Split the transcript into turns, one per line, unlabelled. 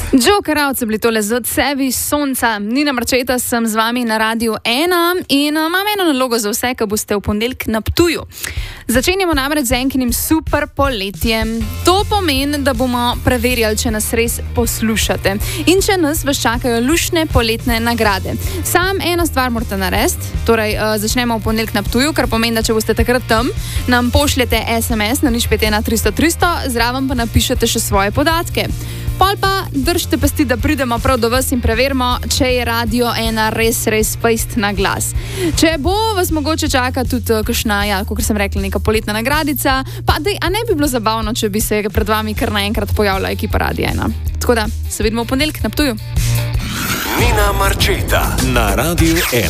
Jokeravci bili tole z odsevi sonca. Nina Marčeta sem z vami na Radiu 1 in imam eno nalogo za vse, ki boste v ponedeljek na Ptuju. Začenjamo namreč z enkinim super poletjem. To pomeni, da bomo preverjali, če nas res poslušate in če nas vas čakajo luštne poletne nagrade. Sam eno stvar morate narediti, torej začnemo v ponedeljek na Ptuju, kar pomeni, da če boste takrat tam, nam pošljete SMS na 051 300 300, zraven pa napišete še svoje podatke. Pol pa držite pesti, da pridemo prav do vas in preverimo, če je Radio 1 res fejst na glas. Če bo, vas mogoče čaka tudi kakšna, kot sem rekla, neka poletna nagradica, pa a ne bi bilo zabavno, če bi se pred vami kar naenkrat pojavila ekipa Radia 1. Tako da, se vidimo v ponedeljek na Ptuju.
Nina Marčeta na Radiu 1.